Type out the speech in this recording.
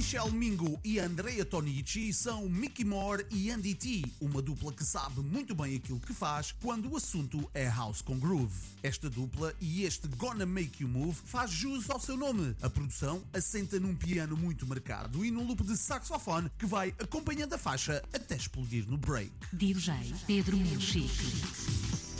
Michelle Mingo e Andrea Tonici são Mickey Moore e Andy T, uma dupla que sabe muito bem aquilo que faz quando o assunto é house com groove. Esta dupla e este Gonna Make You Move faz jus ao seu nome. A produção assenta num piano muito marcado e num loop de saxofone que vai acompanhando a faixa até explodir no break. DJ Pedro Milchique.